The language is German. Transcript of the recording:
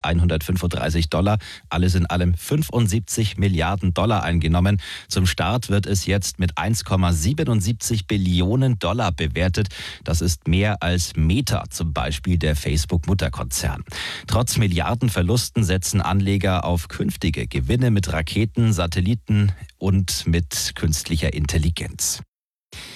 $135. Alles in allem 75 Milliarden Dollar eingenommen. Zum Start wird es jetzt mit 1,77 Billionen Dollar bewertet. Das ist mehr als Meta, zum Beispiel der Facebook-Mutterkonzern. Trotz Milliardenverlusten setzen Anleger auf künftige Gewinne mit Raketen, Satelliten und mit künstlicher Intelligenz.